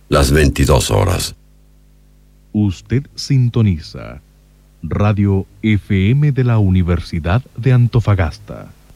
las 22 horas. Usted sintoniza Radio FM de la Universidad de Antofagasta.